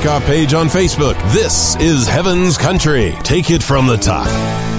like our page on Facebook. This is Heaven's Country. Take it from the top.